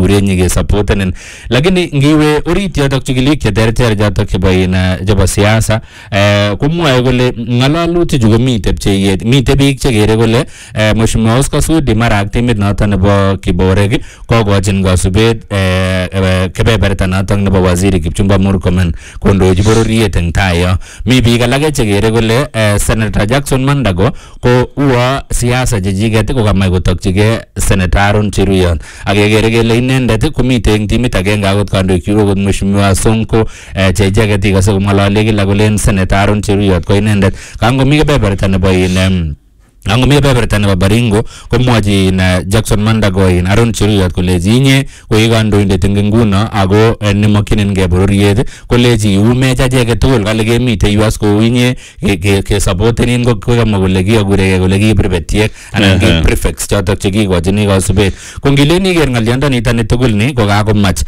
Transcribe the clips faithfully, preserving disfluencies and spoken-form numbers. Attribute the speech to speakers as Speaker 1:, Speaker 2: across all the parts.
Speaker 1: kekure nyike supportenen lakini ngiwe orit yotok chikilik cheterter jotok chebo ina chebo siasa eh kumwae kole ngalalutik chu komi tepcheyet mite biik chekere kole eh Mheshimiwa Oscar Sudi mara ak timit noton nebo Kiborek kokochin kasubet eh kebeberta noton nebo waziri Kipchumba Murkomen kondochi bororiet eng tai yo mi biik alake chekere kole eh, Senator Jackson Mandago ko uwa siasa chechiket ko kamach kotokchige Senator Aaron Cheruiyot akekere kele inendet komite eng timit agenge akot kandoik chu akot Mheshimiwa Sonko eh, che icheket ikase komng'olole kila kolen Senator Aaron Cheruiyot ko inendet kangomi kebeberta nebo in Ango mi kebeberta nebo Baringo komwochi na Jackson Mandago in Aaron Cheruiyot koleji inye ko ikandoindet eng nguno ako nemokyinigei bororiet koleji iumecha cheke tugul kale kemite yu as kou inye ke supportenin ko kamwa kole kiyokuregei kole ki prefectiek anan ki prefects chotok chekikochini kasubet ko ngilen iker ng'olyondonitoni tugul ni ko kakomach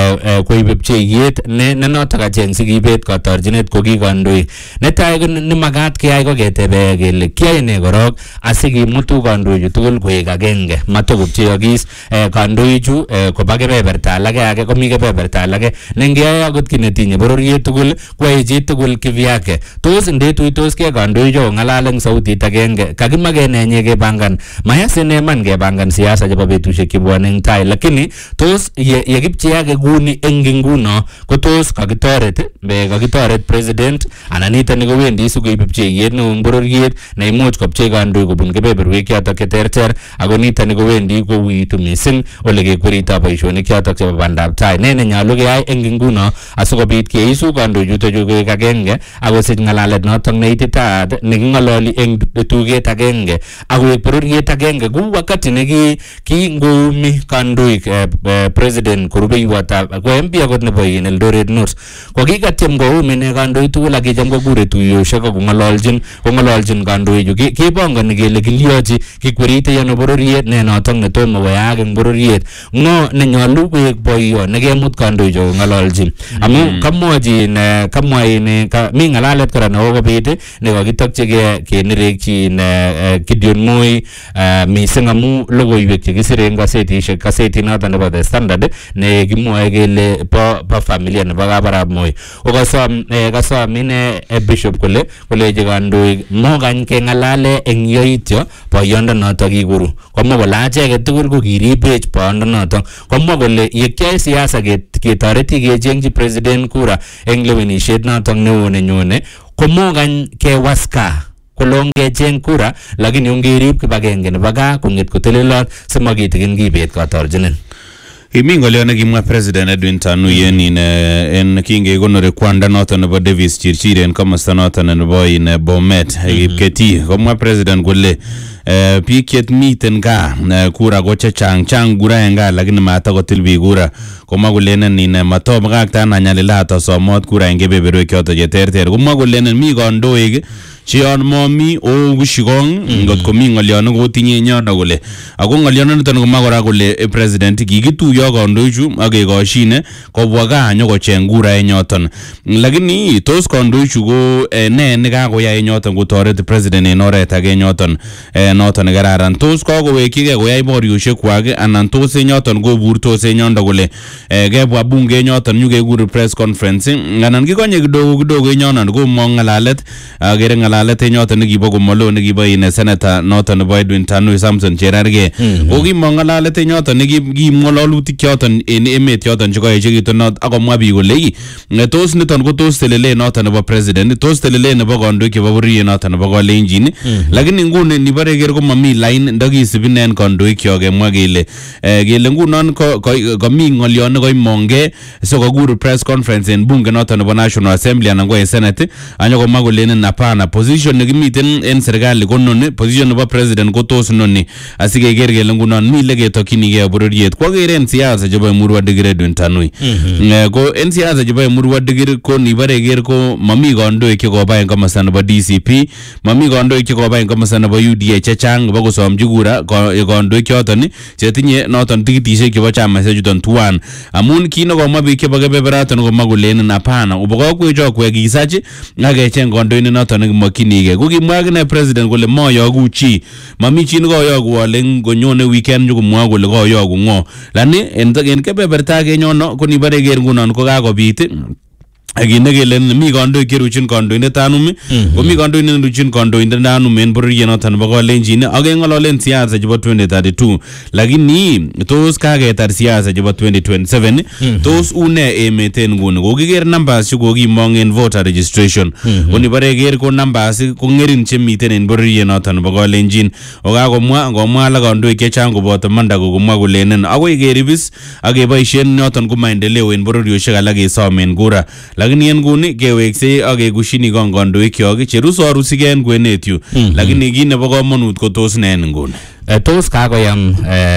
Speaker 1: koib pcheiyet ne notok acheng sikibet katorchinet ko ki kandoik netai ne makat keyai ko ketebe kele kiyae ne korok asikimutu kandoichu tugul koek agenge matokopcheyokis kandoichu koba kebeberta alake age komi kebeberta alake nengeyai akot ki netinye bororiet tugul koyae chi tugul kivyake tos ndetuitoskei kandoichu kong'alal eng sautit agenge kakimake nenye kebangan mayasin eman kebangan siasa chebo betusiek chebwone eng tai lakini tos yekipcheyake kuni eng nguno ko tos kakitoret kakitoret president anan nitoni kowendi sikoib pcheiyet neo eng bororiet neimuch kopchei kandoik kobun kebeberwek chotok cheterter ako nitoni kowendi kouitu mising ole kekwerito boisionik chotok chebo bandab tai ne nenyolu keyai eng nguno asikobit keisu kandoichutochu koek agenge akosich ng'alalet notok neititaat neking'ololi eng tuget agenge akoek bororiet agenge kou wakati neki kingoumi kandoik president korubeiwotab ko M P akot nebo Eldoret North ko kikatyem koum ine kandoik tugul akicham kokure tuiyosiek akong'ololchin kong'ololchin kandoichu kebongoni kele kiliochi kikwerite ano bororiet ne notok netomo koyaak eng bororiet ng'o nenyolu koek boiyo nekemut kandoichu kong'ololchin amu kamwochi kamwa ini mi ng'alalet kora nekokobit nekakitokchigei kenerekchi Gideon Moi mising amu logoiwek chekisire eng gazetishek gazetit notok nebo The Standard ne kimwoe kele bo familia nebo Kabarab Moi okasom kasom ine bishop kole koleji kandoik mokany keng'alale eng yoityo boyondonotok kikuru komwa kole acheket tugul ko kiribech boyondonotok komwa kole yekiyae siasa ketoreti kechengchi president kura eng lewenisiet notok neo nenyone komokany kewaska kolong kecheng kura lakini ongerib kibagenge nebo gaa kong'et kotelelot simakitikin kibet katorchinin.
Speaker 2: Imi ngolyo nekimwa President Edwin Tanuyen in en kingekonori kwanda noton nebo Davis Chirchir en komosta noton nebo in Bomet Kipketi komwa President kole biik chemiten gaa kura ko chechang chang kura en gaa lakini matakotil biik kura komwa kolenen in matobakakta anyalilat asomot kura en kebeberwek choton cheterter komwa kolenen mi kandoik Chion momi o wishigong ngot komi ngolyono kotinye nyono kole ako ngolyono niton komwa kora kole president kikituyo kandoichu akekoshine kobwa gaa nyokocheng kura en yoton lakini tos kandoichu ko ne nekakoyai nyoton kotoret president en oret age nyoton noton nekararan tos kakowekchigei koyai borioshek kwak anan tos en yoton koburtos en yondo kole kebwa bunge nyoton nyukekur press conference anan kikonye kidogo kidogo en yonon komong ngalalet akere ngalalet nyoton nekibo komolo nekibo in senator noton nebo Edwin Tanui Samson Cherargei ko kimong ngalalet nyoton nekimng'ololutik choton en emet yoton chekoechekitu not akomwa biik kole tos niton ko tos telele noton nebo president tos telele nebo kandoik chebo bororiet noton nebo Kalenjin lakini nguni nibore ker komami line ndakisibi nen kandoik kyok kemwa kele kele ngunon komi ng'olyon nekoimongei so kokur press conference en bunge noton nebo National Assembly anan ko en Senate anyokomwa kolenen hapana position nekimiten en serikali ko noni position nebo president ko tos noni asikeker kele ngunon mi leketokyinigei bororiet kwaker en siasa chebo Emurua Dikir Edwin Tanui ko en siasa chebo Emurua Dikir ko nibore ker ko mami kandoik chekoba en komosta nebo D C P mami kandoik chekoba en komosta nebo U D A chechang ba kosomji kura kandoik choton chetinye noton tikitishek chebo chamaisiek chuton tuan amun kino komwa biik chebo kebeberaton komwa kolenen hapana ubokokwech okwek kisach akecheng kandoindet noton nekimokyinige kokimwa akine president kole moyogu chi mami chi nekoyogu ale ngonyone weekend nyokomwa kole koyogu ng'o lani en kebeberta kenyono konibare ker ngunon kokakobit agine kele mi kandoik cheruchin kandoindet anum ko mi kandoindet neruchin kandoindet anum en bororiet noton nebo Kalenjin ak ng'ololen siasa chebo twenty thirty-two lakini tos kaketar siasa chebo twenty twenty-seven tos une emet en nguni kokiker numbers chekokimong en voter registration konibare ker ko numbers ko ng'erin chemiten en bororiet noton nebo Kalenjin okakomwa ngomwa alak kandoik chechang koboto manda kokomwa kolenen akoi keribis ak keboisien noton ko maendeleo en bororiosiek alak kesomen kura lakini en nguni kewekse ak kekushini kandoik kyok cherusorusigei en kwenet yu lakini kit nebo komonut ko tos ne en nguni
Speaker 1: tos kakoyam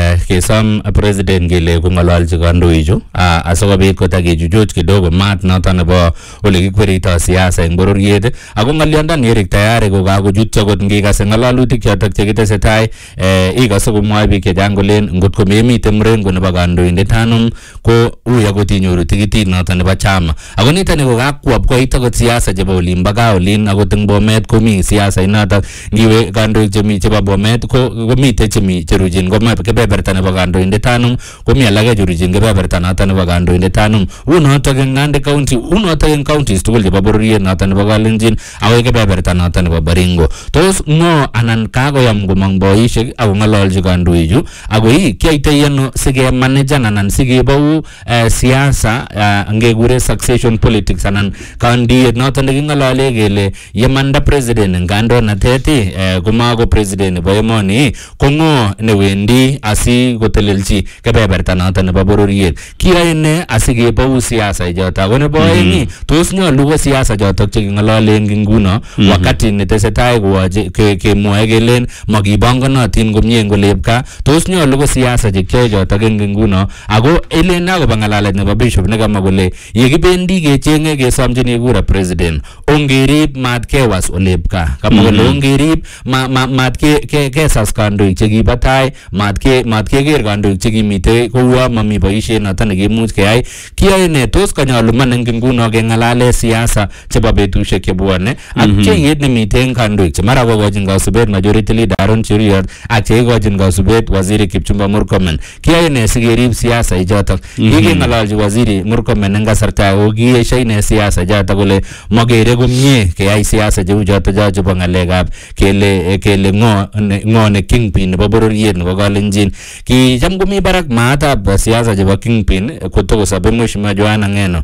Speaker 1: kesom president kele kong'ololchi kandoichu asikobit kotakechuchuch kidogo mat noton nebo ole kikwerito siasa eng bororiet ako ng'olyondoni Eric tayari kokakochut akot ngikase ng'alalutik chotok chekitesetai ikase komwoe biik chechang kolen ngot ko memite mrengo nebo kandoindet anum ko ui akot inyoru tikitit noton nebo chama ako nitoni kokakwop koit akot siasa chebo olimbo gaa olin akot eng Bomet komi siasa inotok ngiwe kandoik chemi chebo Bomet ko komi chemi cheruchin koma kebeberta nebo kandoindet anum komi alake cheruchin kebeberta noton nebo kandoindet anum unotok eng Nandi county unotok eng counties tugul chebo bororiet noton nebo Kalenjin akoi kebeberta noton nebo Baringo tos ng'o anan kakoyam komong boisiek ako ng'ololchi kandoichu ako ii kiyoitoi ano sikemanajan anan sikebou siasa ngekure succession politics anan kandiet noton neking'olole kele yemanda president eng kandoinatet komako president nebo emoni ngo newendi asi kotelelchi kebeberta noton nebo bororiet kiyoe ne asikebou siasa ichoto ako nebo oeng tos nyolu ko siasa chotok cheking'olole eng nguno wakati netesetai kowache kemwoe kelen makibonganotin komie eng olepka tos nyolu ko siasa chekiyoe chotok eng nguno ako elen akobo ng'alalet nebo bishop nekamwa kole yekibendi kecheng'e kesomchini kura president ongerib mat kewas olepka kamwa kole ongerib mat kesas kandoik chekibo tai matke matkeker kandoik chekimite kouwa mami boisiet noton nekimuch keyai kiyoe ne tos kanyolu man eng nguno keng'alale siasa chebo betusiek chebwone ak cheyet nemite eng kandoik che mara kokochin kasubet majority leader Aaron Cheruiyot ak cheikochin kasubet waziri Kipchumba Murkomen kiyoe ne sikerib siasa ichotok kikeng'ololchi waziri Murkomen eng kasarta ako kiesho ine siasa ichotok kole makere komie keyai siasa cheu chotok chebo ng'alekab kele kele ng'o ng'o ne kingpin nebo bororiet nebo Kalenjin kicham komi barak maatab siasa chebo kingpin kotokosobe Mheshimiwa Joanna Ng'eno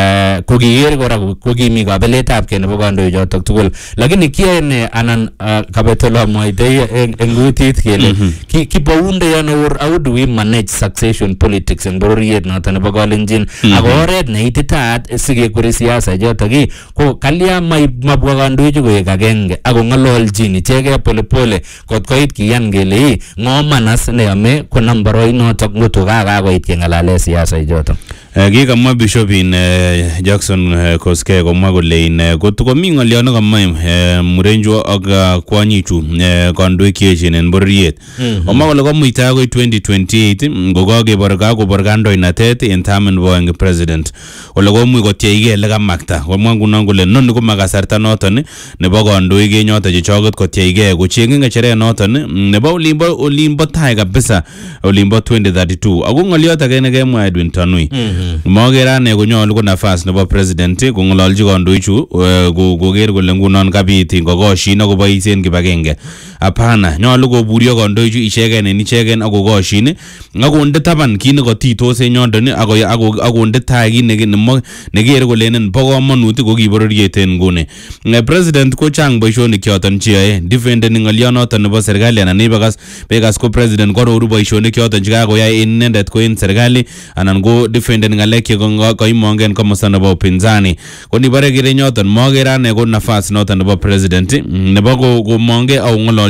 Speaker 1: ko kiker kora kokimi kabeletab kei nebo kandoik chotok tugul lakini kiyoe ne anan kabetolo mwaitei eng kutit kele kibounde ano how do we manage succession politics eng bororiet noton nebo Kalenjin ako oret neititaat sikekweri siasa chotok ko kalya mabwa kandoichu koek agenge ako ng'ololchin ichegei polepole kot koit kiyan kele ng'o manas neyome konam boroinotok ngoto kakakoit keng'alale siasa ichotok
Speaker 2: kikamwa bishop in Jackson Koskei komwa kole in kotokomi ng'olyo nekamwa murenjo ak kwonyichu kandoik cheechen en bororiet komwa kole komuita akoi twenty twenty-eight ngokakebor kakobor kandoinatet en tamu nebo eng president kole komuch kotieigei ele kamakta komwa ngunon kole noni ko makasarta noton nebo kandoik enyoto chechoket kotieigei kocheng'e ng'echeret noton nebo olimbo olimbo tai kabisa olimbo twenty thirty-two ako ng'olyot age nekemwa Edwin Tanui Mogera ne konyolu ko nafas nebo president kong'ololchi kandoichu koker kole ngunon kabit ngokoshin ak koboisien kibagenge hapana nyolu koburyo kandoichu ichegen en ichegen ak kokoshin ak konde taban kit nekotitos en yondon ak konde tai kit nekere kolenen bo komonut ko kibororiet en nguni president ko chang boisionik choton cheyoe defendeni ng'olyonoton nebo serikali anan ibekas bekas ko president kwaroru boisionik choton chekakoyai en inendet ko en serikali anan ko defendeni ng'alek chekoimongen komosta nebo upinzani konibore kire nyoton mogera ne ko nafas noton nebo president nebo komonge au ng'ololchi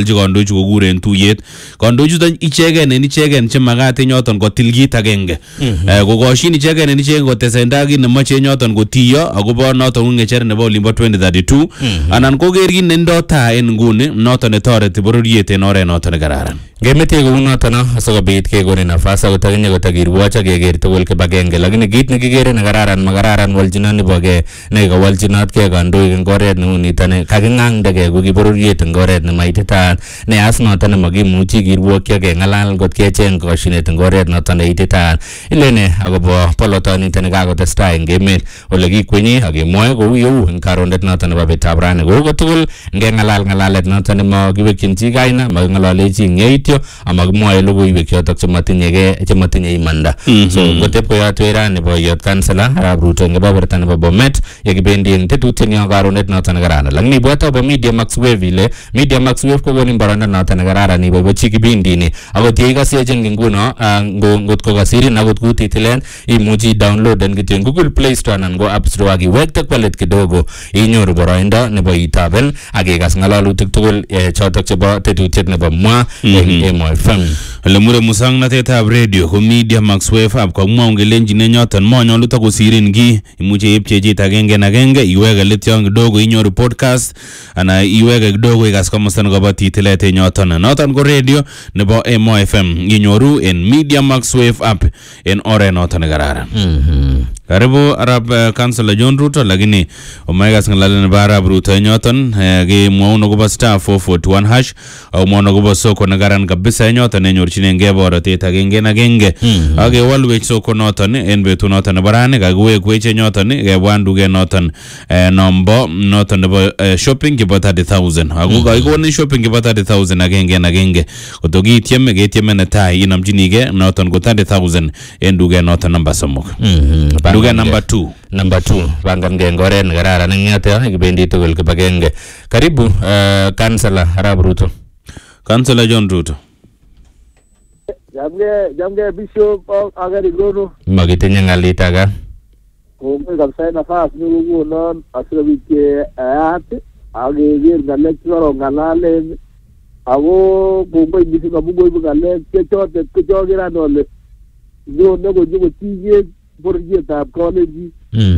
Speaker 2: kong'ololchi kandoichu kokuren tuyet kandoichuton ichegen en ichegen chemagat en yoton kotil kit agenge kokoshin ichegen en ichegen kotesenda kit nemoche yoton kotiyo akobo noton ng'echer nebo olimbo twenty thirty-two anan koker kit nendo tai en nguni noton netoreti bororiet en oret noton nekararan.
Speaker 1: Ngemete kou noton asikobit kekonin nafas akot akinye kotakirwoch akeker tugul kibagenge, lakini kit nekikere nekararan makararan walchinot nebo ke nekawalchinot ke kandoik eng oret neu nitoni kaking'angdagei ko kibororiet eng oret nemaititaat neas noton nemakimuchi kirwokyi akeng'alal kot kecheng koshinet eng oret noton neititaat. Ilene akobo polotonitoni kakotestai eng emet ole kikwenyi akemwoe kou yeu eng karondet noton nebo betab rani kou kotugul ngeng'alal ng'alalet noton nemakiwekyin chi kaina making'olole chi ng'eit amakimwoe logoiwek chotok chematinye chematinye imanda. So ngotep koyotwe rani boiyot kansela Arap Ruto eng kebeberta nebo Bomet yekibendi eng tetutienyo karonet noton nekararan. Lakini ibwat akobo Media Max Wave ile Media Max Wave kokonin boroindo noton nekararan iboibochi kibindini akot yeikasecheng nguno ngot kokasirin akot kutitilen imuchi downloaden kityo eng Google Play Store anan ko App Store akiwekte kwalet kidogo inyoru boroindo nebo itaben akikas ng'alalutik tugul chotok chebo tetutiet nebo mwa Emo F M.
Speaker 2: Ole mure musangnatetab radio ko Media Max Wave app komwa ongelenjin nenyoton monyolu takosirin ki imuche ipchechit agenge na agenge iweke let yon kidogo inyoru podcast ana iweke kidogo ikas komosta nebo titilet enyoton noton ko radio nebo Emo F M inyoru en Media Max Wave app en oret noton nekararan.
Speaker 1: Mhm.
Speaker 2: Karibu Arab uh, Councilor John Ruto lakini omaigas ng'alalet nebo Arab Ruto enyoton ke mwaun akobo star four forty-one hash au mwaun akobo soko nekaran kabisa enyoton nenyorchinengei borotet agenge na agenge akewalwech soko noton en betut noton nebo rani kakiwekwech enyoton kebwan duket noton nombo noton nebo shopping kibo thirty thousand ako kakikonin shopping kibo thirty thousand agenge na agenge kotokityeme ketyeme netai inamchinigei noton ko thirty thousand en duket noton namba somok. Duket number two.
Speaker 1: Number two. Bangan geng goren nekararan eng yoto kibendi tugul kibagenge. Karibu uh, Councilor Arap Ruto.
Speaker 2: Councilor John Ruto.
Speaker 3: Jamge jamge Bishop agari gono.
Speaker 1: Magitinye ng'alit aga.
Speaker 3: Kongoi kabisa nafas nikukonon asikobit keayat akeker ng'alek chekaro ng'alalen ako kongoi mising amu koibu ng'alek chechotet kochokeran ole nyone konyokotinyech bororietab college.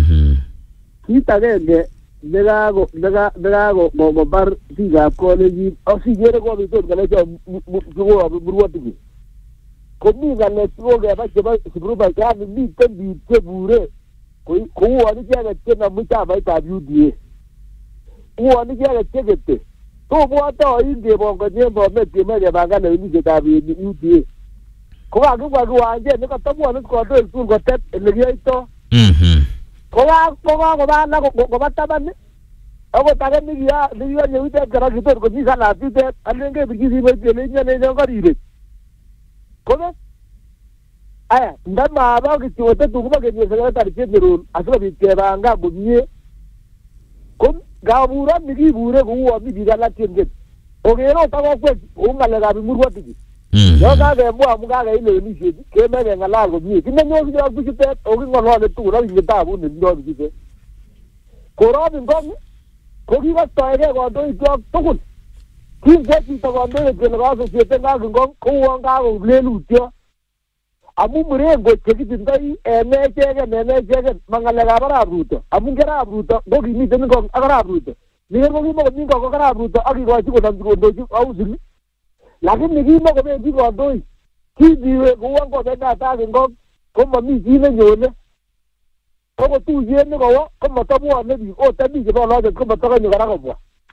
Speaker 3: Kit agenge nekako nekako kobar biikab college ak sikere kobitot ng'alekcho murwotik komi ng'alek chekokeba chebo Kiprubai yani miten biik chebure kouon icheket chenomu chamaitab U D A uon icheket chekete tobwote oin kebongonyen Bomet kemoe kepangan lewenishetab U D A kokakibwa kiwanjet nekatabwone kandoik tugul kotet elekiyoitoi kokakoba alak koba taban akot age nekiyonye utet kora kitor komi salatitet alen kebirchi simoit kele inyenenyon karibet kobet aya ndamaba kityo kotetu kobo kenye sekretariat neron asikobit kepangan komie ko ngaburon nikibure kouon mi biik alak chengen okerot akokwek kou ng'alekab imurwotik yo kakemwa amu kakeilewenishet kemoe keng'alal komie kimenyosikei ak bichutet oking'olole tugul ak kitabut netindoi bichutet korobin kong ko kikostoegei kandoikyok tugul kingwo chito kandoik kele kasosieten kakingong kouon kakolelutyo amu murengo chekitindoi ene echeken ene echeken mang'alekab Arap Ruto amu Arap Ruto ko kimiten ngong ak Arap Ruto niker ko kimokomi ngong ak Arap Ruto akikochi konamchi kondochi ausil lakini kimokobendi kandoik kibiwe kouon kobendatak ngong komomi chi nenyone ko tuyet nekowo komatabwone biik ot biik chebo olotet komatakonyo kora kobwa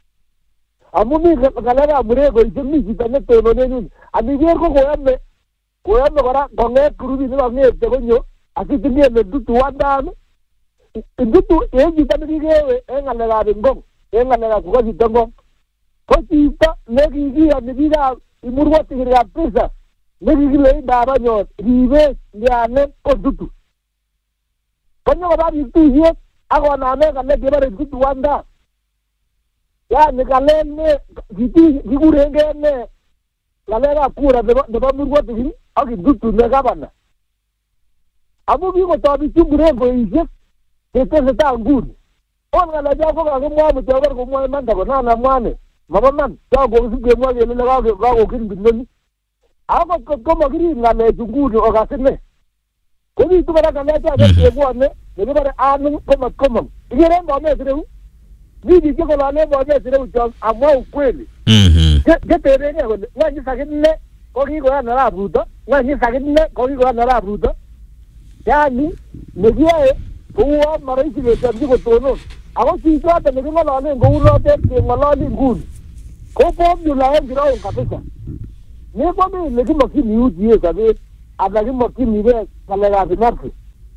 Speaker 3: amu mi ng'alekab murengoishek mi chito netononen yun aniker ko koyome koyome kora kong'et grupit nekang'ete konyo asitinyeme Ndutu wandam Ndutu en chito nekikewe en ng'alekab ngong en ng'alekab kuko chito ngong ko chito nekikiyoni biikab imurwotik kabisa nekikile indabanyon ribet lianet ko Ndutu konyokoba biik tuyet akoname ng'alek chebore Ndutu wandam yani ng'alek ne kikurengei ne ng'alekab kura nebo murwotik ak Ndutu ne gavana amu kikotoi bichu murengoishek ketesetai nguni on ng'alechok ko kakimwa muchokor komwoe imanda konana mwane mabaman ta go su ge mo ge le ga ga go kin bin ako ko ko magiri ngale junguni o gasne ko bi tu bara ngale ta de go ne de bara anu ko ma ko ma ngere mo me sire ni di ko la ne mo me sire u jo amo kweli
Speaker 1: mhm
Speaker 3: ke te re ne ko na ni sakine ko ki go na la bruto na ni sakine ko ki go na la bruto yani ne dia e ko wa mara ki de ta ko to no ako ti to ta ne ko la ne go ro te ke ma la ni gun ko po mi la en gro kabisa ne ko me le mo ki ni u die ka be abla ki mo ki ni be kala ga bi marti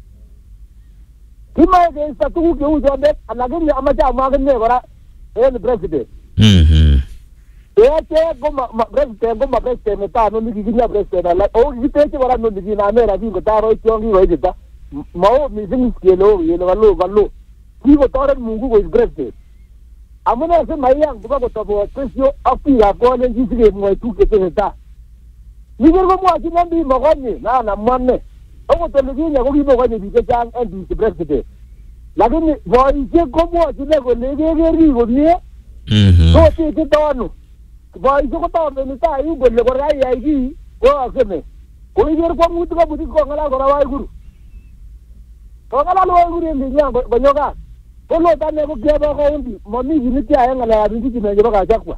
Speaker 3: ki ma ge sta tu ke u jo be ala ge ni ama ja ma ge ne bara el president
Speaker 1: mhm
Speaker 3: e te go ma president go ma president me ta no ni ki ni president la o ki te ke bara no ni na me ra bi ko ta ro chong ki ro ji ta ma o mi sin ke lo ye lo lo lo ki ko ta ro mungu go president amuna se mai yang ko ko to bo presio api ga ko ne ji ke mo tu ke te ta ni go mo ati na bi mo gani na na manne o ko to ni nya ko ki mo gani bi ke jang en di president lakini voi je ko mo ati le ko le ge ge ri go ni
Speaker 1: mhm
Speaker 3: ko ti ke to no voi je ko to ni ta yu go le ko rai ai di ko akene ko ni ko mu tu ko bu ko ngala ko rawai guru ko ngala lo guru ni nya go nyoga ko lo ta ne ko ge ba ko ndi mo ni ni ti ay ngala ya bi ti ne ba ka jakwa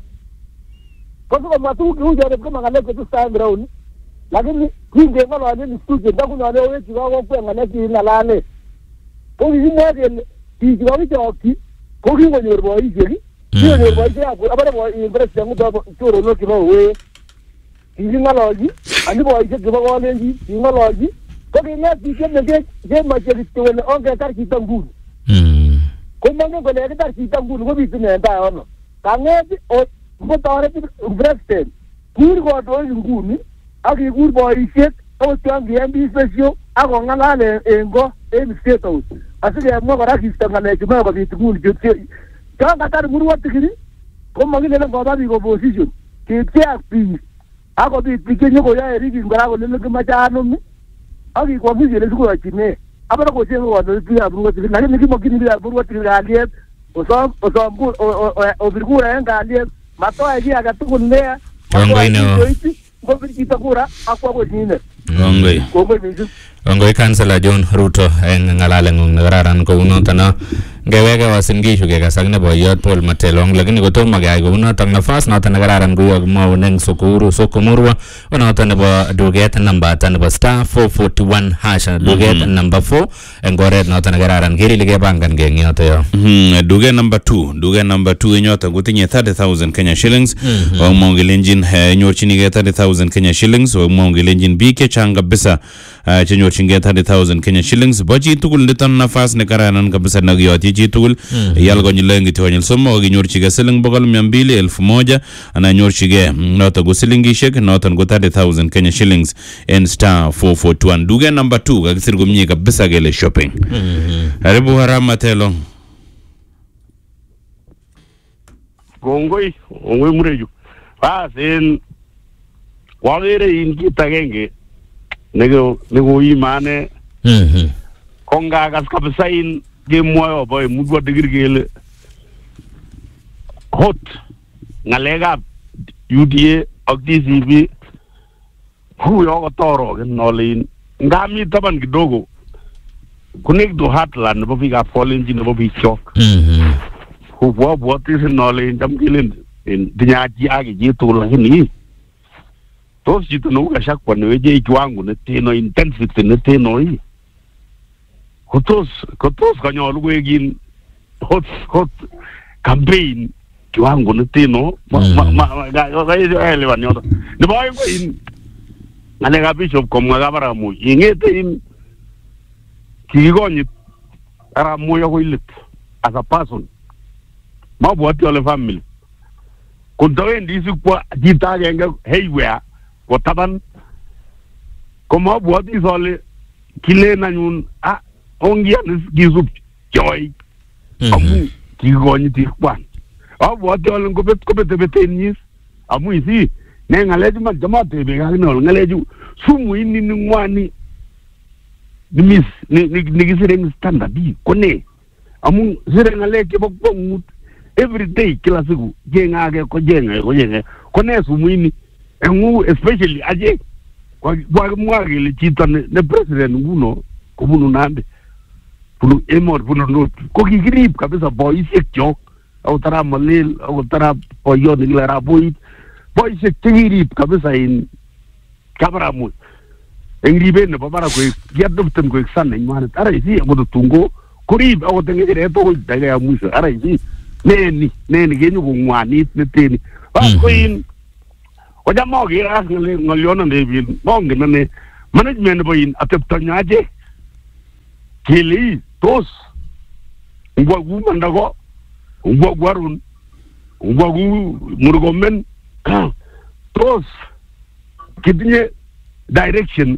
Speaker 3: ko ko ma tu ku je ko ngala ko tu stand ground lakini kinge ngala ni studio ndaku na le we ti ga ko ngala ki na la ne ko ni mo ge ti ti ga ni to ki ko ki ngo nyor bo i je ki ni nyor bo i je ko abare bo i impress ngu to to ro no ki no we ti ngala ji ani bo i je ko ko le ji ti ngala ji ko ki na ti je ne ge je ma je ti we on ge tar ki tangu
Speaker 1: mhm
Speaker 3: ko ma ngo le ge tar ki tangu ko bi ti ne ta ono ka nge o mo ta re ti president kur go do nguni aki kur bo i je o tangi ambi special ako ngala le engo en status asige mo bara ki tangale juma ko bi tukul jutse ka katar murwa tikiri ko magile le ko ba bi ko position ki tia pi ako bi tikenyo ko ya eri ki ngara ko le ke ma cha no mi aki ko bi le ko chine abara ko jengo wa do ti aburu ko tikiri ni ki mo ki ni aburu ko tikiri ali o so o so bu o birku ra nga ali ma to ai aga tukul ne
Speaker 1: Ongoi no.
Speaker 3: ko bi ki takura akwa ko chine
Speaker 2: Ongoi.
Speaker 3: ko mo bi
Speaker 1: Ongoi Councillor John Ruto en ngalale ngung ngararan ko uno tana ngewege wasingi shuge kasagne boyot Paul Matelong lakini ko toma ga ko uno tang nafas na tan ngararan ko yog mo neng sukuru sokumurwa uno tan bo duget number tan bo star four forty-one hash duget number four en goret na tan ngararan giri lige bangan ge nyoto yo
Speaker 2: mhm duget number two duget number two nyota gutinye thirty thousand Kenya shillings o mongelenjin nyorchini ge thirty thousand Kenya shillings o mongelenjin bike changa bisa chenyor chinge thirty thousand Kenya shillings baji tugul nitan nafas ne karanan kabisa nagyoti ji tugul yal go nyilengi tonyel somo gi nyor chige siling bogal mia mbili elfu moja ana nyor chige nota go silingi shek nota go thirty thousand Kenya shillings in star four forty-one duge number two ga sirgo mnye kabisa gele shopping haribu harama telo
Speaker 4: gongoi gongoi mureju pasen wagere in kitagenge nego nego imane
Speaker 1: mhm
Speaker 4: konga gas kabisa in ge moyo boy mudwa digirgele hot ngalega U D A ak D C B hu yo ko toro nolin ngami taban kidogo kunik do hatland bo figa fallen jin bo bi chok
Speaker 1: mhm
Speaker 4: hu bo bo tis nolin dam kilin in dinya ji age ji to la ni tos jitu no ga shak pano je kiwango ne teno intensity ne teno yi kotos kotos kanyo lugo egin hot hot campaign kiwango ne teno ma ma ga ga ele wanyo ne boy ko in ane ga bishop kom ga bara mu ingete in kigonyi ara mu yo ko ilit as a person ma bo ati ole family kuntawe ndisi kwa jita genga heywea kotaban como buati sole kile na nyun a ongia nis gizup joy amu kigoni ti kwan a buati ole ngobet kobet betenis amu isi ne ngaleju ma jamate be ga no ngaleju sumu ini ni ngwani ni mis ni ni gisire standard bi kone amu sire ngale ke bok bongut every day kila siku jenga age ko jenga ko jenga ko ne sumuini engu especially aje kwa kwa mwage le chito ne president nguno ko bunu nande bunu emor bunu no ko kigirip kabisa boisiek chok au tara malil au tara poyo ni la raboit boisiek kigirip kabisa in Kamaramu engribe ne babara ko yadum ko sanne nyane tara isi ko tungo kurib au tengere to daga ya musa ara isi neni neni genyu ko ngwani ne teni ba ko in ko jamo gira ngaliona ne bin bong ne management bo in atep tanyaje kili tos ngwa gu mandago ngwa gwarun ngwa gu murgomen tos kidinye direction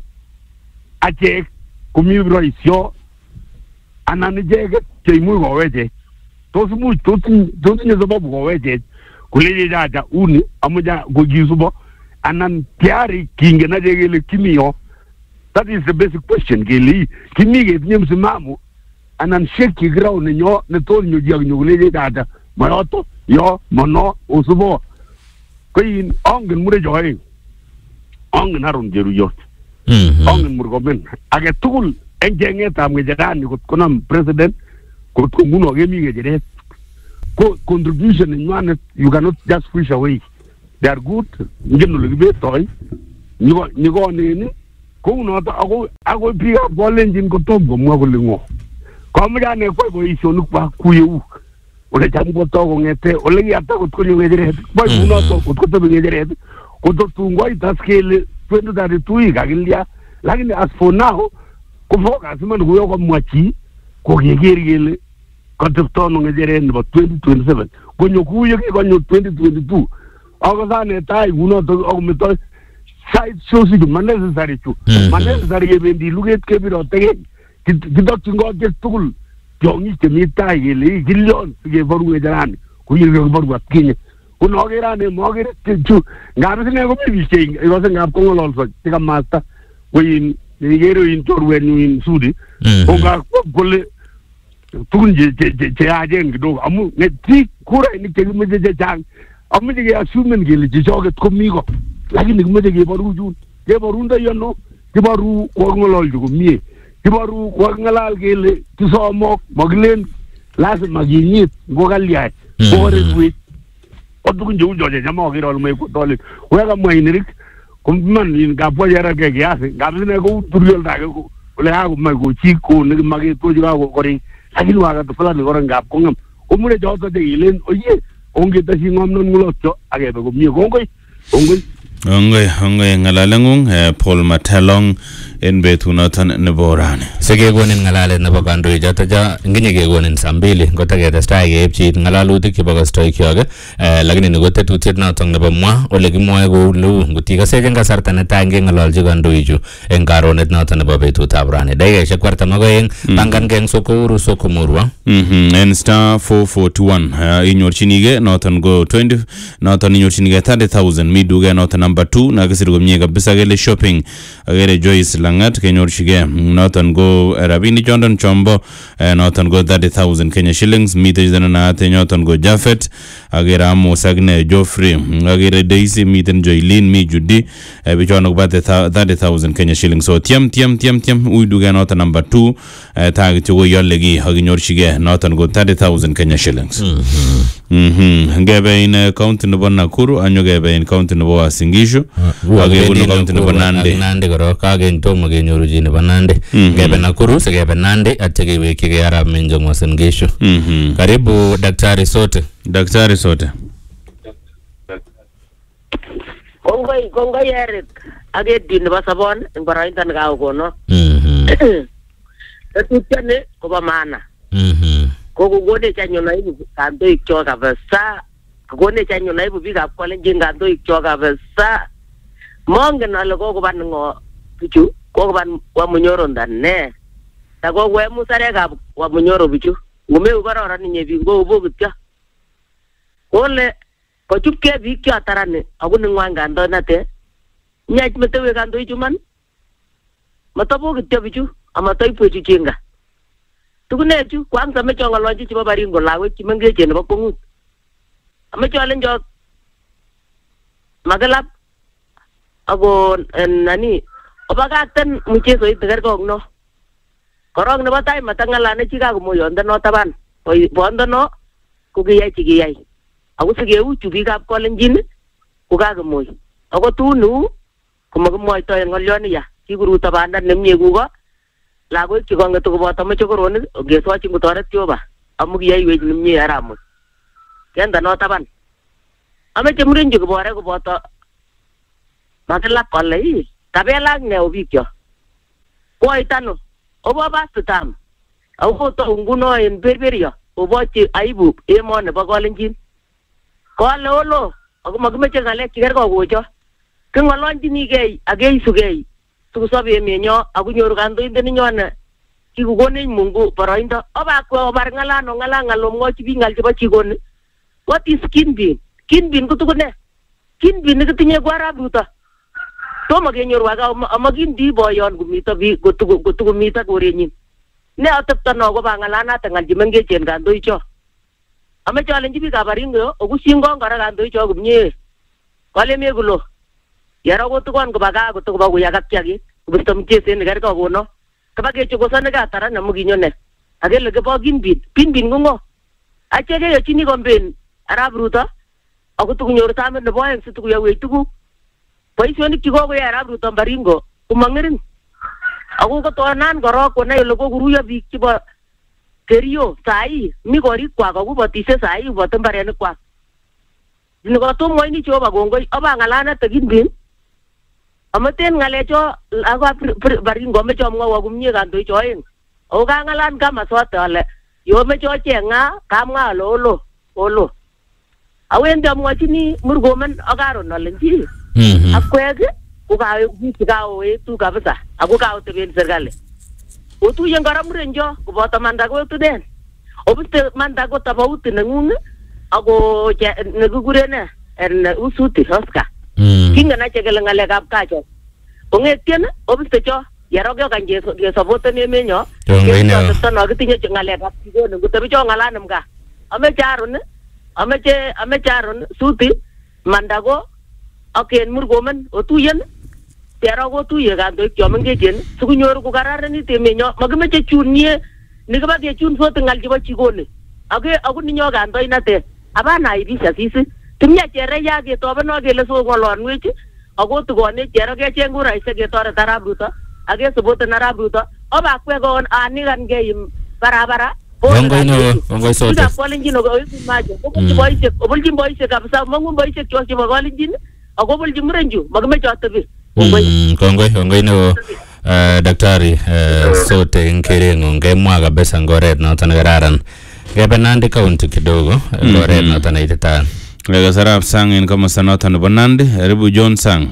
Speaker 4: ache kumibro isyo anani jege cheimu go weje tos mu tos tos ni zobo go weje kulele jaja uni amuja go gisubo anan tiari kinge na jege le kimio. That is the basic question geli kinige nyem simamu anan sheki ground nyo ne tol nyo jiag nyo kulele jaja mayoto yo mono usubo kuin ongen mure joy ongen harun jeru yo ongen murgomen age tugul enjenge tam ngejani ko konam president ko ko muno gemi ngejere ko contribution in one you cannot just push away. They are good ngeno lebe toy nigo nigo ni ko no ta ago ago pia bolenjin ko tom go mo ko lingo ko mo jane ko ko iso nu pa kuyu ole jam ko to go ngete ole ya ta ko ko ngejere boy muno to ko to ngejere ko to tungo ita scale twenty thirty-two ga gilia lakini as for now ko foka siman ko yo ko mwachi ko gegeri gele ko to to ngejere no twenty twenty-seven ko nyoku yo ko nyo twenty twenty-two ako sane tai uno to ako mito side shows you necessary to necessary bendi luget ke biro tege kidok tingo ke tukul jongi ke mitai gele gillion ke boru edan ko yiri boru atkinye uno gera ne mogere chu ngabe ne ko bi ke ko se ngab ko ngol so tika masta win ni gero in torwen in sudi ko ga golle tukun je je je aje ngido amu ne ti kura ni ke mi je jang amu je assumen gele je joget komigo lakini kumeje ke baru jun ke baru nda yono ke baru ko ngolol jugo mie ke baru ko ngalal gele ti so mok maglen las magini go galia ko rewi o dukun ju joje jamo ke rol may ko dole wega moy ni rik ko man ni ga po yara ke ya ga ne ko turiyol da ko le ha ko may ko ci ko ne magi to juga ko kori lakini waga to fala ni ko ngap ko ngam o mure joto de ilen o ye onge ta si ngom non ngulotto age ko mie ko ngoy ongoy
Speaker 2: Ongoy ongoy ngalalangung Paul Matelong en betunoton nebo rani.
Speaker 1: Sege gonin ngalalet nebo kandoik choto ja nginye kegonin saa mbili ngotaketestai keepchi ngalalutik chebo kastoikyok lakini ni ko tetutiet notok nebo mwa ole kimwoe kou leu ngotikase eng kasarta netai ngeng'ololchi kandoichu eng karonet notok nebo betutab rani. Dakikaishek artam ak oeng pangankei eng soko uru soko murwa.
Speaker 2: En star four forty-one inyorchinigei noton go twenty noton inyorchinigei thirty thousand mi duke noton number two na kisir komie kabisa kele shopping agere Joyce Langat kenyorchigei noton go rabinik chondon chombo noton go thirty thousand Kenya shillings mite jana na noton go Jafet agere Amos Agne Joffrey agere Daisy miten Joylin mi Judy bichono ko thirty thousand Kenya shillings so tiam tiam tiam tiam uiduge noton number two tag to go yollegi haginyorchigei noton go thirty thousand Kenya shillings mhm ngebe in county nebo Nakuru anyogebe in county nebo Singishu age bunu county nebo Nandi
Speaker 1: Nandi goro kage ntomo genyoru ji nebo Nandi ngebe Nakuru segebe Nandi atege weki ge arab menjo mo Singishu karibu daktari sote
Speaker 2: daktari sote
Speaker 5: Kongoi kongoi Eric age din nebo sabon ngora intan ga gono
Speaker 1: mhm
Speaker 5: tetutene ko ba mana
Speaker 1: mhm
Speaker 5: ko gode chanyo na ibu kanto ikcho kabisa gode chanyo na ibu biga kwale jinga ndo ikcho kabisa monge na logo ko ban ngo bichu ko ban wa munyoro ndane ta ko we musare ga wa munyoro bichu ngume ubarora ni nyebi ngo ubo bitya ole ko chupke bikya tarane agun ngwanga ndo nate nyaj metewe kanto ichuman matabo gitya bichu amatoi pwechu chinga tukune chu kwanza mecho ngolonji chiba baringo lawe chimengeche nebo kongut amache ale njo magalap ako nani obagakten mchezo itigerkong no korong nebo tai matangalane chika kumoyondo no taban bondo no kukiyai chikiyai ako sikeuchu biikab Kalenjin kukakemoy ako tunu komakimoito en ngolyoni ya kikuruto banda nemie kuko lagoik chikongetu koboto mochokoronik ngesochin kotoret Jehova amu kiyaiwech nemie aramut kenda no taban ameche murenji kobore koboto makilap kole tabelak ne obikyo koitano obo bastutam ako to nguno en berberio obochi aibu emoni bo Kalenjin kole olo ako makimeche ngalek chikerko kocho kingolonjinigei akeisugei sikusobe emenyo akunyoru kandoindet nenyone kikukonech Mungu boroindo obakwe obar ngalano ngala ngalomwochi biik ngal chebo chikoni. What is kinbin? Kinbin kutukune kinbin nikitinye ko Arap Ruto tomo kenyoru aka amakindi boyon kumito biik kotukumito korenyin ne atepto no ko bangalanat ngal chimengechen kandoicho ameche alenji biikab Baringo okusingong kora kandoicho kumye kole mekulo yaro kotukon kobaga kotukoba kuyakak kiagik kubisto mchezo ne kerko kono kabage chokosane ka tara na muginyone agele kebo kinbin kinbin ngo achege yochini komben Arap Ruto akutukunyoru tamet nebo aeng situkuyawe tuku boisionik chikokoyai Arap Ruto Baringo kumangerin ako kotonan korok konai ole kokuruyo biik chebo Kerio sai mi korikwak akubotise sai boto mbarenikwak nikotomwa ini Jehova kongoi oba ngalane tekinbin amaten ngalecho akwa Baringo ameche amwawa kumye kandoicho aeng ako kangalan kama sote ale yo meche ochenga kamwa ale olo olo awendi amwachini Murkomen akaron ale nji akwek kukawe kukawe tu kabisa ako kaoteben serikali otuye ngara murenjo koboto Mandago tuden obiste Mandago tabauti nengung ako nekikure en usuti Oscar kingana chekele ngalekab kacho ongetien obiste cho yarokyo kanje kesoboten emenyo kesoboten kitinye ngalekab chikoni kotebi cho ngalanem ka ameche aron ameche ameche aron suti Mandago aken Murkomen otuyen tero kotuye kandoik chomengechen sikunyoru kokararanit emenyo makimeche chunye nikiba kechun sot ngal chebo chikoni ake akuninyo kandoinatet abana ibisha sisi timya chere ya ketobeno kele so ngolonwech ako tukone chero kecheng kuraisiek ketoret Arap Ruto ake soboten Arap Ruto obakwe kon anikan ke barabara
Speaker 1: Kongoi no, kongoi sote.
Speaker 5: Kuda Kalenjin ko imaje. Obulji boisiek, obulji boisiek kabisa mangu boisiek cho chebo Kalenjin ako obulji murenju makimeche atebi.
Speaker 1: Kongoi. Kongoi, kongoi no. Daktari sote nkerengo ngemwa kabisa ngoret noton kararan. Ngebe Nandi County kidogo ngoret noton itatan.
Speaker 2: Lega sarap sang en komosta noton nebo Nandi, Ribu John Sang.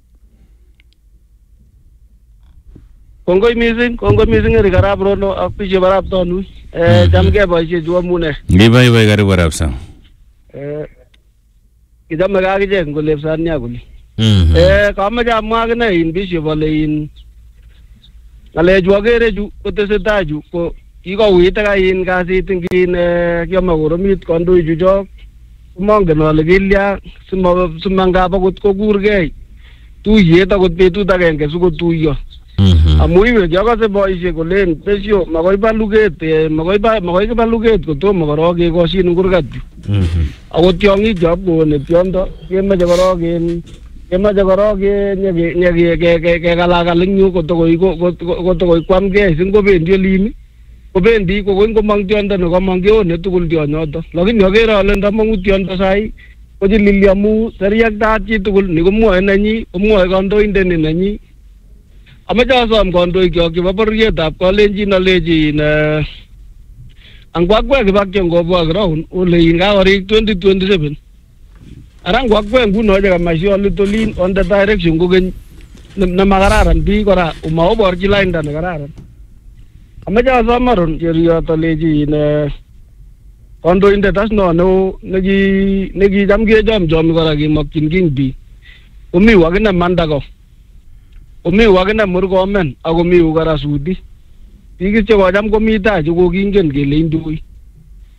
Speaker 3: Kongoi mising, kongoi mising eri Arap Rono ak biik chebo Arap Tonu. Eh chamgei boisiet chu amune.
Speaker 2: Ngibai bai karibu Arap Sang.
Speaker 3: Eh kidame kakichek ngolepsan nia kuli. Eh kamache amwa akine in bishop ale in ngalechu akere chu kotesetai chu ko kikouit ka in kasit ngin kiame koromit kandoichu chok komongen ale kilya simangap akot kokurgei tuyet akot betut agenge sikotuiyo amu iwek yakase boisiek kolen besio makoi ba luget makoi ba makoi kiba luget kotomo korok kekoshin kurgat chu akot tiong'ik chop koone tiondo kemeche korok en kemeche korok kekalakal eng yu kotokoi kotokoi kwamgei singobendi olin kobendi kokoi ngomong tiondo nekamong keone tugul tionyoto lakini akere ale ndamong'u tiondo sai kochilili amu seriaktaat chitugul ni komwoe nenyi komwoe kandoindet ni nenyi. Amache asom kandoikyok chebo bororietab Kalenjin alechi in angwakwek kibakche ngobwa ground olein kakorik twenty twenty-seven ara ngwakwek nguno chekamach litolin on the direction kokeny nemakararan biik kora umaoborchi lainda nekararan. Amache asom aron cheriyot alechi in kandoindet as no neo nekicham kechomchomi kora kemakyin king biik komiu akine Mandago komiu akine Murkomen akomiu kora Sudi biik chekocham komi tai chekokingen kele indoi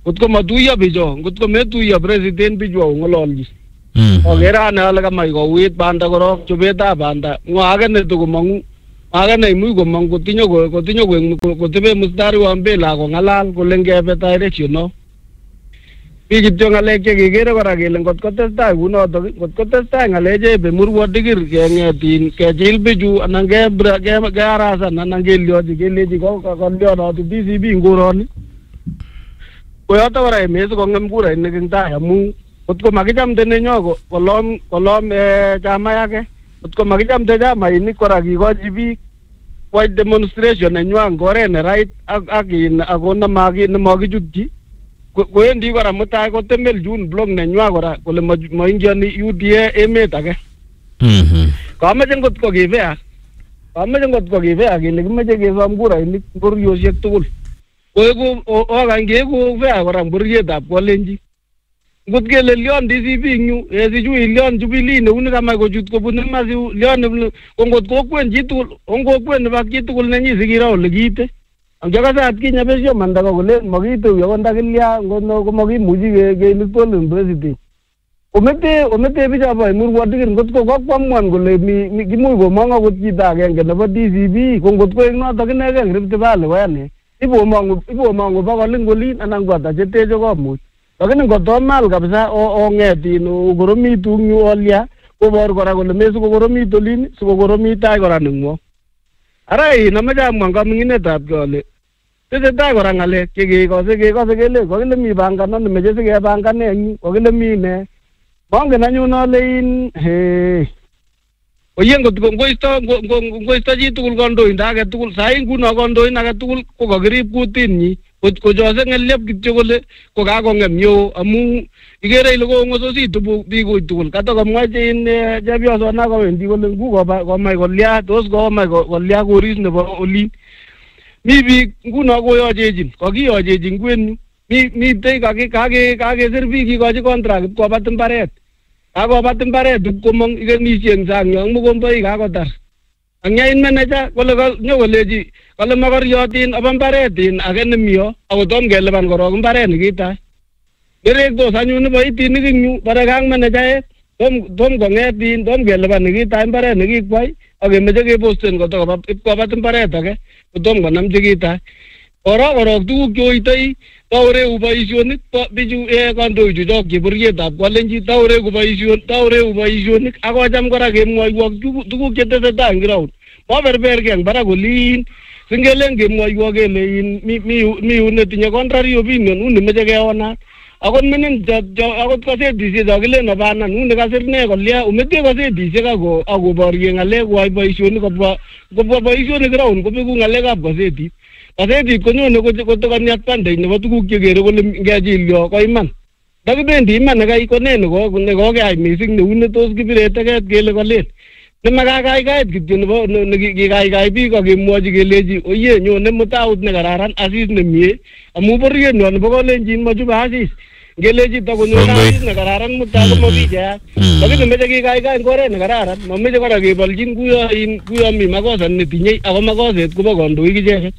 Speaker 3: kotko matuiyo bicho kotko metuiyo president bicho ngololji
Speaker 1: Mhm.
Speaker 3: ogera na ala kamai ko wit banda korok chobeta banda ngwage ne to komangu age ne imuch komang kotinyo kotinyo kotebe mustari wa mbele ko ngalal kole ngebe direction no biik kityo ngalek che kekere kora kele ngot kotestai kunotok ngot kotestai ngaleche be murwo digir kengetin kechil bichu anan ke ke arasan anan keliochi kelechi ko kolionoti D C B nguroni koyoto kora emet kongem kurainik eng tai amu kotko makichamde nenyo kolom kolom chama yake kotko makichamde chamainik kora kikochi biik white demonstration nenywa ngoret ne right ak ak ako nemakichutchi koendi kora mutai kotemel June blog nenywa kora kole moingioni U D A emet age.
Speaker 1: Mhm.
Speaker 3: Kameche ngot ko kivea. Kameche ngot ko kivea kele kimeche kesom kurainik bororiosiek tugul. Koeku okangeku vea kora bororietab kolenji. Ngot kele lion D C B nyu esichu lion Jubilee neuni kamach kochut kobun masiu lion ko ngot kokwen chitugul ongokwen nebo chitugul nenyi sikiro ole kiite. Angakasat kinye besho manda ko kole makite yo ndakilya ngono ko makimuji ke ke little president. Omete omete bicha boy murwa digir ngot ko kokwamwan kole mi kimuj ko manga ko chito agenge nebo D C B ko ngot ko noto kinegen Rift Valley wene. Ibo mangu ibo mangu ba kolin golin anan ko ta chetejo ko muj. Lakini ngotomal kabisa o ngetin ugoromitu nyu olya ko bor kora kole mesu ko goromitu lin su ko goromitai kora ningwo. Arai namaja mwanga minginetab kole tesetai kora ngalek chekekose kekose kele kokile mi pangano nemeche sikepangane eng yu kokile mi ne mongen anyun ale in he oye ngot ngoisto ngoisto chitugul kandoindo age tugul sai nguno kandoin age tugul ko kakirib kutinyi kochose ngeliep kityo kole ko kakongem yo amu ikere ile kongosositu biik tugul kata komwache in chepyosona kowendi kole ngu komach kolya tos komach kolya koris nebo olin mi biik nguno koyochechin kakiyochin kwenyu mi mitei kake kake kakesir biik kikochi contract kobat mbaret kakobat mbaret komong ikenisie eng sang yo mokomboik kakotar angyain manager kole nyokolechi kole makoriotin apa mbaretin age nemiyo akotom kelipan korok mbaret nikitai nerektos anyun nebo itinik ing yu bare kang manager tom tom kongetin tom kelipan nikitai mbaret nikikwai akemeche keposten kotokobat ipkobat mbaret age kotom konam chekitai korok korok tuguk choitoi taureu boisionik bichu kandoichu chok cheborietab kolenji taureu boisionik taureu boisionik akocham kora kemwoiwok tuguk chetesetai eng ground moberberkei eng barak olin singelen kemwoiwok kele in mi yu netinye contrary opinion uni meche keonat akot minin akot kasetisiek chokilen opanan uni kasir ne kolya umete kasetisiek ako akoborye ng'alek kwai boisionik kobwa kobwa boisionik ground kobeku ng'alekab kasetit kasetit konyone kotokoni advantage nebo tuguk chekere kole ngechilyo ko iman ndakibendi iman nekai kone nekokeyai mising neuni tos kibire teket kele kolen nemakakaikait kityo nebo nekikaikai biik akemwochi kelechi oye nyone mutaut nekararan asis nemie amu bororienyo nebo kolenjin mochube asis ngelechi takonyone asis nekararan mutai komabicheyat lakini meche kikaikai eng oret nekararan mameche kora kebolchin kuyo mi makosa netinye ako makoset kobo kandoik icheket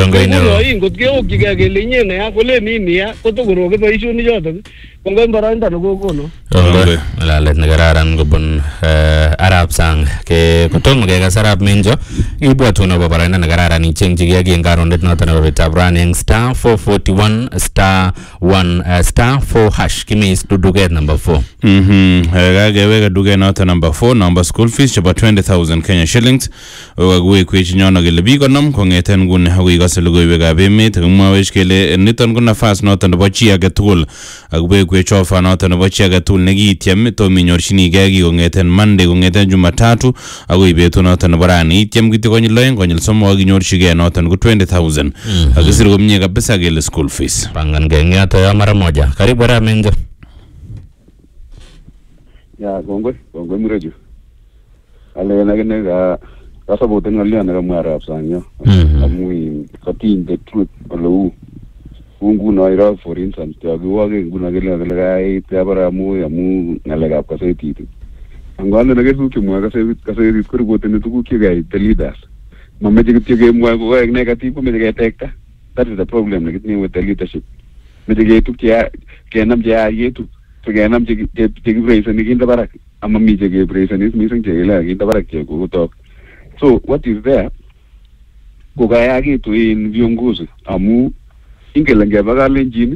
Speaker 3: Nguno ngot keokyigei kele inye neya kolen ini ya kotokoroke boisionik chotok kongoi boroindo nekokono.
Speaker 1: Kongoi ngalalet nekararan kobun arap sang ke kotomo kekas arap Menjo ibwatun akobo boroindo nekararan ichengchigei ki eng karondet noto nebo betab rani eng star four forty-one star one star four hash kimis duduket number four.
Speaker 2: Mhm kakeweka duket noto number four number school fees chebo twenty thousand Kenya shillings okakuwekwech nyono kele biik konom kong'eten nguni akoi ikose logoiwekab emet kimwawech kele niton ko nafas noto nebo chi age tugul akuwekwech ofa noto nebo chi age tugul nekiityem tom inyorchinigei ki kong'eten Monday kong'eten Jumatatu akoi betut noto nebo rani ityem kityo konyil oeng konyil somok akinyorchigei noton ko twenty thousand akisir komie kabisa kele school fees.
Speaker 1: Pangangei eng yoto yo mara moja. Karibu arap Menjo.
Speaker 4: Ya kongoi kongoi mureju. Ale nagene ka kasaboten ngalian nekamwa arap sang yo amu katiny the truth oleu nguno iro for instance yakiwake nguno kele kele kai tabara amu amu ngalekab kasetit angwale nekesu kimwa kasetit kasetit kuriboten tuguk chekai the leaders mameche kityo kemwa ko kaek negative komeche ketekta. That is the problem nekitinye with the leadership meche ketup che kenam che yayetu so kenam che chekipreisani kinde barak ama mi che kepreisani mising che kele kinde barak che kokotok. So what is there kokayakitu in viongozi amu ingele ngeba kalenjin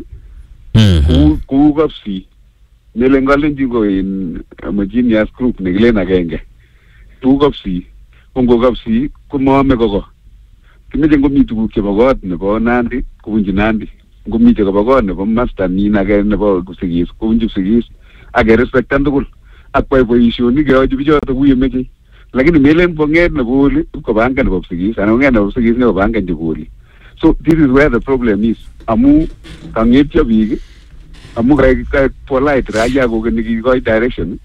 Speaker 4: ku ku kapsi mele kalenjin ko in a genius group nekilen agenge ku kapsi kongo kapsi komaame koko kimeche ngomi tuguk chebo kot nebo Nandi kubunji Nandi ngomi chebo kot nebo master nin age nebo sigis kubunji sigis age respectan tugul ak kwai boisionik keyochi bichoto kuye meche lakini melen bonget nebo oli ko banka nebo sigis ana bonget nebo sigis nebo banka nebo oli. So this is where the problem is amu kangetyo biik amu kai polite raja ko ni ko direction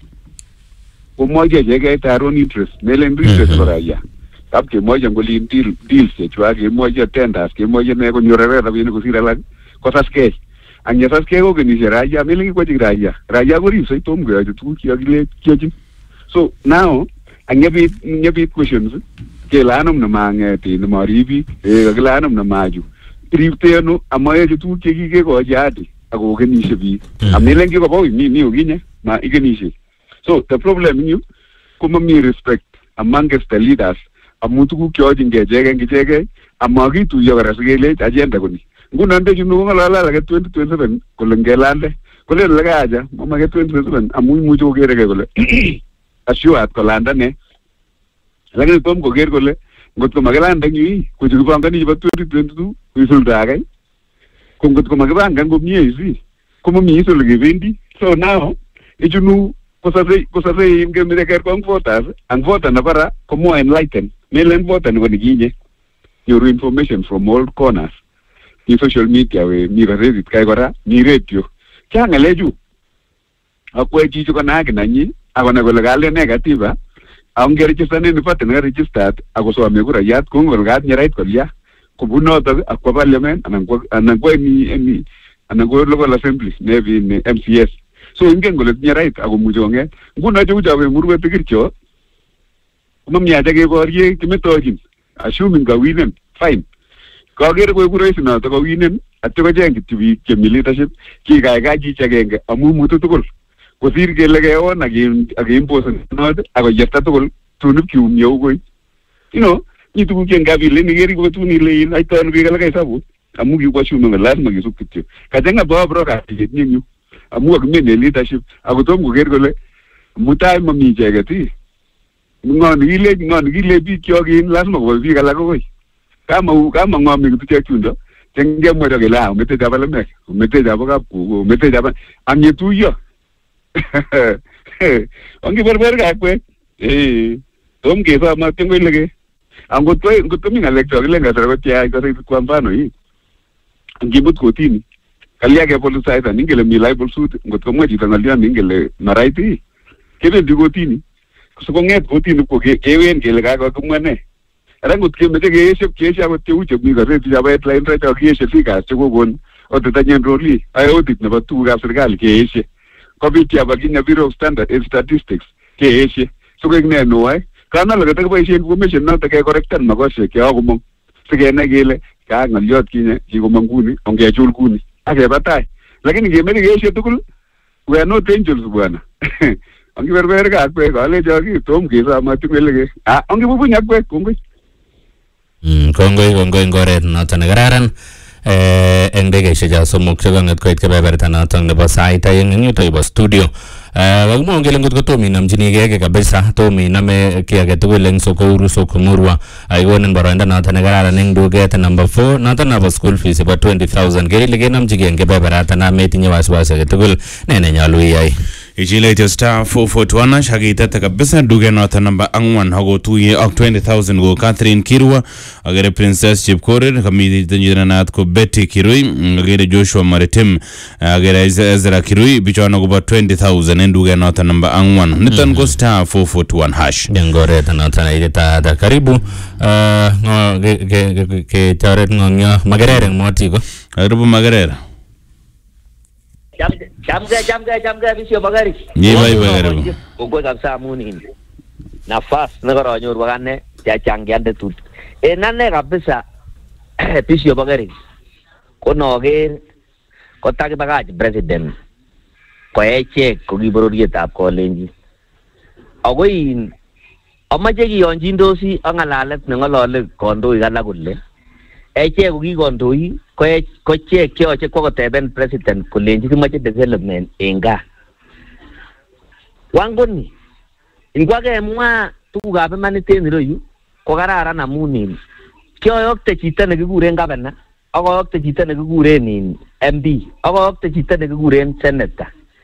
Speaker 4: ko moje je ke taron interest melen interest ko raja kap ke moje ngoli deal deals che chwa ke moje tenders ke moje ne ko nyorere rabini ko sira lag ko taske anya taske ko ni raja melen ko ji raja raja ko ri sai tom ga tu ki agile ki. So now anya bi nya bi questions ke lanum na mangeti na maribi e ga lanum na maju tripte no amaye tu ke ki ke ko jadi ako genishe bi amelen ki ko bo mi mi uginye ma igenishe. So the problem you kuma mi respect amongst the leaders amutu ku kyo jinge jege ngijege amagi tu yo rasgele agenda kuni ngunande junu ngala la ke twenty twenty-seven kulengelande kule laga aja mama ke twenty twenty-seven amu mu jo gere ke kule ashuat kolanda ne lakini tom ko ger kule ngot ko magelanda nyi ku ju bangani ba twenty twenty-two ku sulta gai ko ngot ko magabanga ngo miezi kuma mi isul ge vendi. So now ijunu kusase kusase inge mire ker ko votas ang vota na para como enlighten melen vota ni ginye your information from all corners ni social media we mi reddit kai gora ni radio changa leju akwe jicho kana kinanyi akona ko legale negativa aunge register ni pata na registered akoso amegura yat kongo gat ni right kolia kubuno to akwa parliament anangwa anangwa ni ni anangwa local assembly nevi ni M C S. So ingen gole ni right ako mujonge nguna je ujawe murwe tikircho kuma miaje ke borye kimetojin assuming ga winen fine ka gere ko kurais na to ga winen atto ga jeng tibi ke leadership ki ga ga ji chagenge amu mutu tukul ko sir ke lege on agin agin posen nod ako yetta tukul tunup ki umyo go you know ni tuku ke ngabi le ni geri ko tuni le ai tan bi ga ga sabu amu gi ko shume lazima gi sukitio ka jenga bo bro ka ti ni nyu amu ak mene leadership ako tom ko ger gole mutai mami jegati ngon ile ngon ile bi kyo gin lazima ko bi kala ko kama kama ngom mi tu chundo tenge mo de la mete da bala mek mete da ba ku mete da ba amye tu yo ongi berber ga kwe eh tom ke fa ma tengo lege ango to ngo to mi ngale to le ngata ba tia ko ri kwa mfano hii ngibut ko tini kalia ke polu saita ningele mi lai bol sut ngo to mo ji tangalia ningele na raiti kebe digo tini so ko nget ko tini ko ke kewen ke le ga ko mane rangut ke mete ke shep ke sha ko te uche mi ga re ya ba line ra ta ke she fika se ko gon o te tanyen roli ai o tit na ba tu ga serikali ke she ko bi tia ba ginya bureau of standard and statistics ke she so ko ne no ai kana la ta ba she information na ta ke correctan ma ko she ke ko mo se ke na gele ka ngaliot kinye ki ko manguni onge chul kuni ake batai lakini ke mete ke she tukul we are not angels bwana ongi berber ga kwe ko le jogi tom ke sa ma tumele ke ah ongi bubu nyak kwe kongoi
Speaker 1: mm kongoi kongoi ngoret noton kararan eh eng degeishek cha somok chekanget koit kebeberta noton nebo sait aeng eng yuto ibo studio. Kakimwa ngele ngot ko tomo inamchinigei kabisa, tomo iname ki age tugul eng Sokouru Sokomurwa aikonin boroindo noton nekararan eng duket number four noton nebo school fees nebo twenty thousand kerile kenamchigei eng kebeberata na metinye wasiwasi age tugul ne nenyolu iyai.
Speaker 2: Ichile star four forty-one shakitete kabisa duke noton namba angwan hago tuye ak twenty thousand go Catherine Kirwa agere Princess Chipkorir kamiti tanjira naat ko Betty Kirui agere Joshua Maritim agere Ezra Kirui bichwana ko twenty thousand en duke noton namba angwan nitan ko star four forty-one hash
Speaker 1: dengore noton aideta da karibu ngo ke ke charet ngongyo magerere moti ko
Speaker 2: karibu magerere
Speaker 6: Jam jam ga jam ga jam ga bisyo bagari.
Speaker 2: Ni bai bagari.
Speaker 6: Ugo kabisa muni. Nafas nagaro nyor bagane ya changiande tut. E nanne kabisa bisyo bagari. Kono ger kotakibakach president koechek kokibororietab Kalenjin. Ako in amache kiyonjindosi ak ngalalet nengolole kandoik alak kole echek ko kikondoik ko chek cheyoche kwo koteben president kolenji kimoche development en gaa. Wangoni ingwakemwa tugukab imanit en ireyu ko kararan amun in kioyokte chito nekikuren gavana ak oyokte chito nekikuren in M P ak oyokte chito nekikuren senator.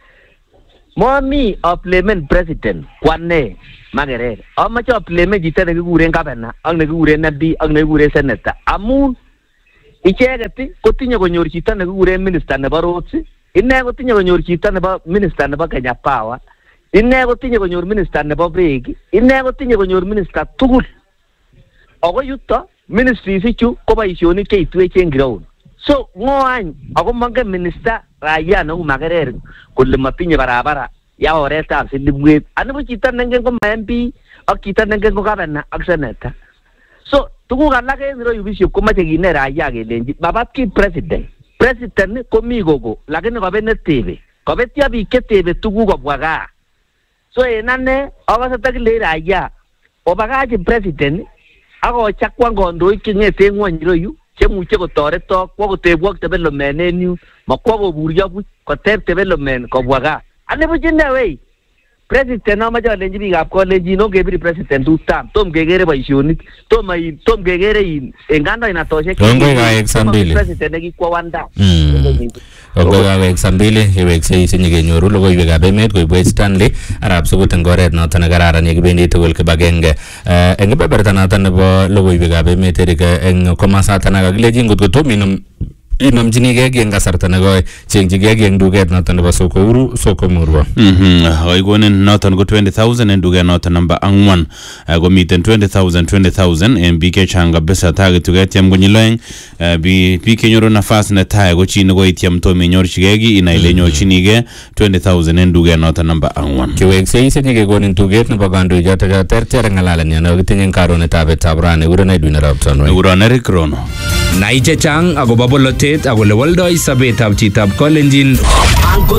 Speaker 6: Momi aplemen president kwane Makerere. Amache aplemen chito nekikuren gavana ak nekikuren M P ak nekikuren senator amun icheket kotinye konyor chito nekikuren minister nebo roads, ine kotinye konyor chito nebo minister nebo Kenya Power, ine kotinye konyor minister nebo beek, ine kotinye konyor minister tugul. Ako yuto ministries ichu ko boisionik cheitwech en ground. So ngoany ako mongen minister raia neu Makerere kole matinye barabara ya oretab Silibwet. Anibu chito nengen ko M P ak chito nengen ko gavana ak senator. So tuguk alak en ireyu bishop komache kinet raia kelenji mabat ki president. President komi gogo lakini kobet netebe. Kobetyo biik chetebe tuguk kobwa gaa. So en ane akose takile raia obakachi president ako chakwan kandoik cheng'eten ngwony ireyu chemuche kotoretok kwo kotebwok development en yu makwo koburyo buch koteb development kobwa gaa. Anibuch ine wei president amache alenji biikab Kalenjin ongebir president two term tom kekere boisionik tom tom kekere in en kandoinatosiek president nekikwo one term.
Speaker 1: Kongoi kawek Sambili iweksei isinye kenyoru logoiwekab emet koibwech Stanley arap sukut eng oret noton nekararan yekibendi tugul kibagenge. Eng kebeberta noton nebo logoiwekab emet Eric eng komasaton akakilechin ngot kotom inom inomchinigei eng kasarta nekoi chengchigei eng duket noton nebo soko huru soko murwa.
Speaker 2: Mhm oikonin noton ko twenty thousand en duket noton namba angwan komiten twenty thousand twenty thousand en biik chechang kabisa tagetuget tiam konyil oeng biik kenyoru nafas netai ko chi nekoityem tom inyorchigei ki inai ile inyorchinigei twenty thousand en duket noton namba angwan.
Speaker 1: Kiweksei isinye kekonin tuget nebo kandoichoto cho terter ng'alalen yon kitinye karonetab betab rani ure Edwin Arap Tonoi.
Speaker 2: Ure Eric Rono.
Speaker 7: Nai chechang akobo bolotet ak ole woldoi sobetab chitab Kalenjin.